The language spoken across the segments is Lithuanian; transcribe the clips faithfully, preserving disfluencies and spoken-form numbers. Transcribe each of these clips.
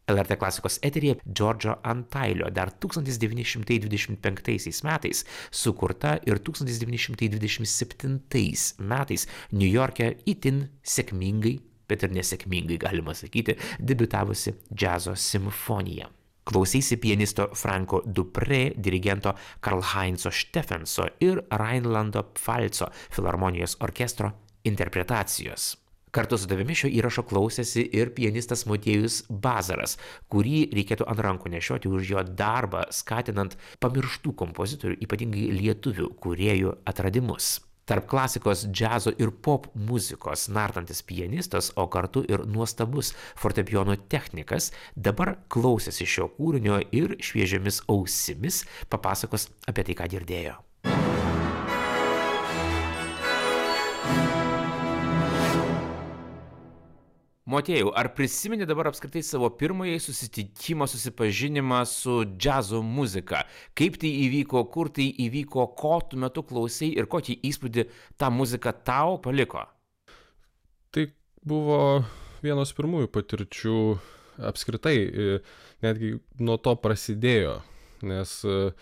L R T klasikos eteryje Džordžo Antailio dar tūkstantis devyni šimtai dvidešimt penktaisiais metais sukurta ir tūkstantis devyni šimtai dvidešimt septintais metais Niujorke itin sėkmingai, bet ir nesėkmingai galima sakyti, debiutavusi džiazo simfonija. Klausysi pianisto Franko Dupré, dirigento Karl-Heinzo Steffenso ir Rheinlando Pfalzo filharmonijos orkestro interpretacijos. Kartu su tavimi šio įrašo klausėsi ir pianistas Motiejus Bazaras, kurį reikėtų ant rankų nešioti už jo darbą, skatinant pamirštų kompozitorių, ypatingai lietuvių kūrėjų atradimus. Tarp klasikos, džiazo ir pop muzikos nartantis pianistas, o kartu ir nuostabus fortepijono technikas, dabar klausėsi šio kūrinio ir šviežiamis ausimis papasakos apie tai, ką girdėjo. Motiejau, ar prisimeni dabar apskritai savo pirmąjį susitikimą, susipažinimą su džiazo muzika? Kaip tai įvyko, kur tai įvyko, ko tu metu klausai ir kokį įspūdį ta muzika tau paliko? Tai buvo vienos pirmųjų patirčių apskritai, netgi nuo to prasidėjo, nes,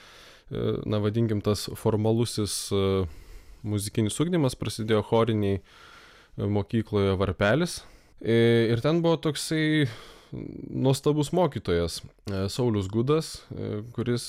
na, vadinkim, tas formalusis muzikinis ugdymas prasidėjo choriniai mokykloje Varpelis. Ir ten buvo toksai nuostabus mokytojas Saulius Gudas, kuris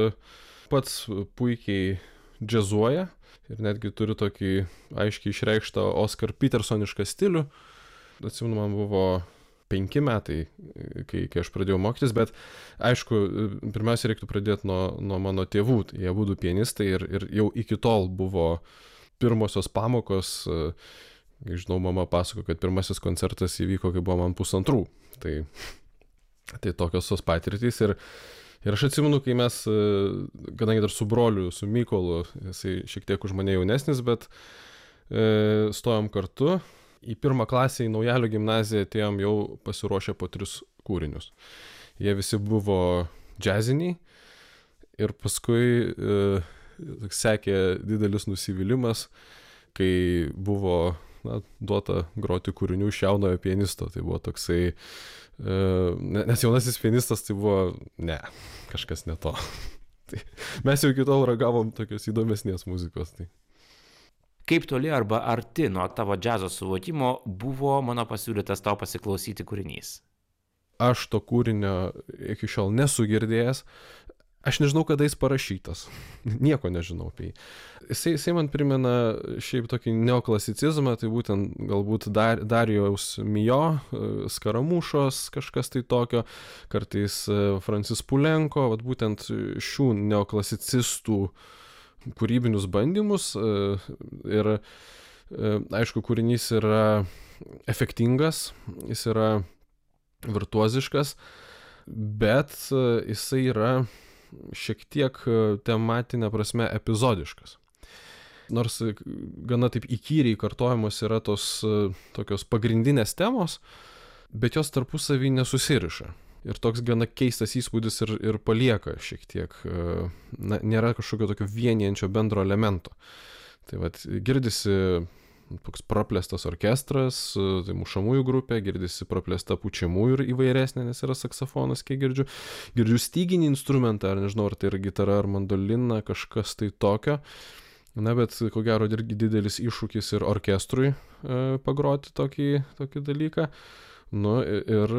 pats puikiai džiazuoja ir netgi turi tokį aiškiai išreikštą Oskar Petersonišką stilių. Atsimenu, man buvo penki metai, kai, kai aš pradėjau mokytis, bet aišku, pirmiausia reiktų pradėti nuo, nuo mano tėvų. Jie abudu pianistai ir, ir jau iki tol buvo pirmosios pamokos. Žinau, mama pasako, kad pirmasis koncertas įvyko, kai buvo man pusantrų. Tai, tai tokios tos patirtys. Ir, ir aš atsimenu, kai mes, kadangi dar su broliu, su Mykolu, jisai šiek tiek už mane jaunesnis, bet e, stojom kartu. Į pirmą klasę į Naujalio gimnaziją atėjom jau pasiruošę po tris kūrinius. Jie visi buvo džiaziniai ir paskui e, sekė didelis nusivylimas, kai buvo na, duota groti kūrinių iš jaunojo pianisto. Tai buvo toksai, e, nes jaunasis pianistas tai buvo, ne, kažkas ne to. Tai mes jau iki tol ragavom tokios įdomesnės muzikos. Tai. Kaip toli arba arti nuo tavo džiazo suvokimo buvo mano pasiūlytas tau pasiklausyti kūrinys? Aš to kūrinio iki šiol nesu girdėjęs. Aš nežinau, kada jis parašytas. Nieko nežinau apie jį. Jisai, jisai man primena šiaip tokį neoklasicizmą, tai būtent galbūt Dar, Darijaus Mijo, Skaramušos, kažkas tai tokio, kartais Francis Pulenko, vat būtent šių neoklasicistų kūrybinius bandymus. Ir aišku, kūrinys yra efektingas, jis yra virtuoziškas, bet jisai yra šiek tiek tematinė prasme epizodiškas. Nors gana taip įkyriai kartojamos yra tos tokios pagrindinės temos, bet jos tarpusavy nesusiriša. Ir toks gana keistas įspūdis ir, ir palieka šiek tiek, na, nėra kažkokio tokio vienijančio bendro elemento. Tai vat girdisi toks praplėstas orkestras, tai mušamųjų grupė, girdisi praplėsta pučiamųjų ir įvairesnė, nes yra saksofonas, kiek girdžiu. Girdžiu styginį instrumentą, ar nežinau, ar tai yra gitara, ar mandolina, kažkas tai tokio. Na, bet ko gero irgi didelis iššūkis ir orkestrui e, pagroti tokį, tokį dalyką. Nu, ir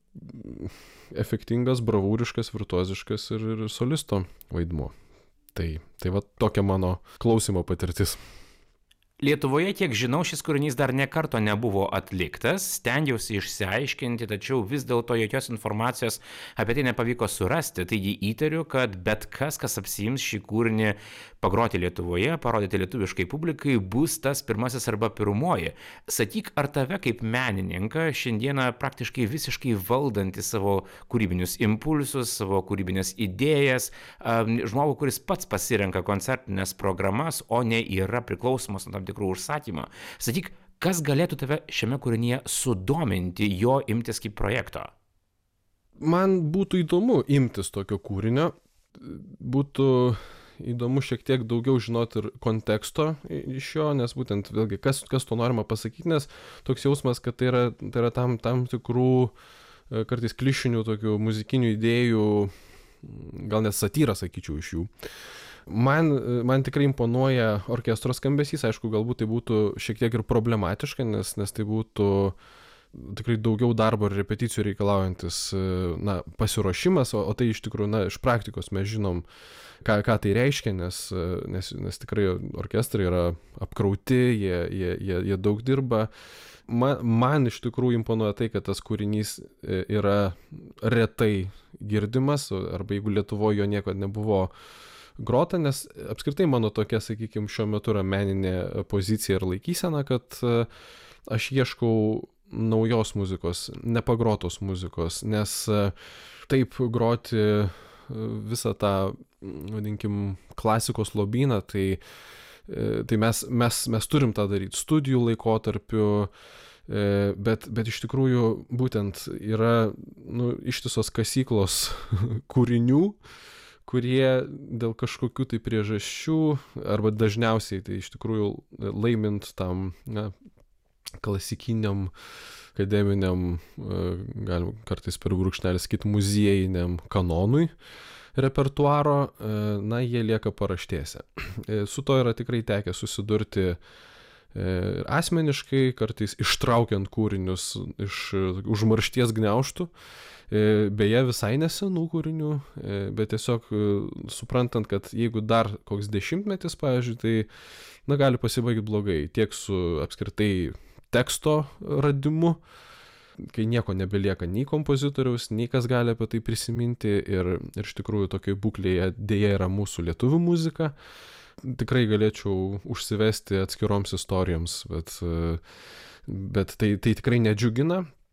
efektingas, bravūriškas, virtuoziškas ir, ir solisto vaidmuo. Tai, tai va tokia mano klausimo patirtis. Lietuvoje, kiek žinau, šis kūrinys dar ne karto nebuvo atliktas, stengiausi išsiaiškinti, tačiau vis dėlto jokios informacijos apie tai nepavyko surasti, taigi įtariu, kad bet kas, kas apsiims šį kūrinį pagroti Lietuvoje, parodyti lietuviškai publikai, bus tas pirmasis arba pirmoji. Sakyk, ar tave kaip menininką šiandieną praktiškai visiškai valdanti savo kūrybinius impulsus, savo kūrybinės idėjas, žmogų, kuris pats pasirenka koncertinės programas, o ne yra priklausomas nuo tam tikrų užsakymų. Sakyk, kas galėtų tave šiame kūrinyje sudominti, jo imtis kaip projekto? Man būtų įdomu imtis tokio kūrinio, būtų įdomu šiek tiek daugiau žinoti ir konteksto iš jo, nes būtent vėlgi, kas, kas to norima pasakyti, nes toks jausmas, kad tai yra, tai yra tam, tam tikrų kartais klišinių tokių muzikinių idėjų, gal net satyra, sakyčiau, iš jų. Man, man tikrai imponuoja orkestro skambesys, aišku, galbūt tai būtų šiek tiek ir problematiška, nes, nes tai būtų tikrai daugiau darbo ir repeticijų reikalaujantis na, pasiruošimas, o, o tai iš tikrųjų, na, iš praktikos mes žinom, ką, ką tai reiškia, nes, nes, nes tikrai orkestrai yra apkrauti, jie, jie, jie, jie daug dirba. Man, man iš tikrųjų imponuoja tai, kad tas kūrinys yra retai girdimas, arba jeigu Lietuvoje jo niekada nebuvo grota, nes apskritai mano tokia, sakykime, šiuo metu yra meninė pozicija ir laikysena, kad aš ieškau naujos muzikos, nepagrotos muzikos, nes taip groti visą tą, vadinkim, klasikos lobyną, tai, tai mes, mes, mes turim tą daryti studijų laikotarpiu, bet, bet iš tikrųjų būtent yra nu, ištisos kasyklos kūrinių, kurie dėl kažkokių tai priežasčių, arba dažniausiai tai iš tikrųjų laimint tam na, klasikiniam, akademiniam, galim kartais per brūkšnelį sakyti, muziejiniam kanonui repertuaro, na, jie lieka paraštėse. Su to yra tikrai tekę susidurti asmeniškai, kartais ištraukiant kūrinius iš užmaršties gniaužtų, beje, visai nesenų kūrinių, bet tiesiog suprantant, kad jeigu dar koks dešimtmetis, pavyzdžiui, tai na, gali pasibaigti blogai tiek su apskritai teksto radimu, kai nieko nebelieka nei kompozitoriaus, nei kas gali apie tai prisiminti ir, ir iš tikrųjų tokioj būklėje dėja yra mūsų lietuvių muzika. Tikrai galėčiau užsivesti atskiroms istorijoms, bet, bet tai, tai tikrai nedžiugina.